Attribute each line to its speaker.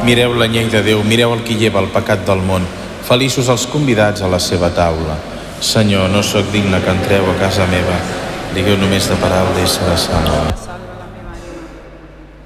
Speaker 1: Mireu la llei de Déu, mireu el qui lleva el pecat del món. Feliços els convidats a la seva taula. Senyor, no sóc digne que entreu a casa meva. Digueu només de paraula i serà salva.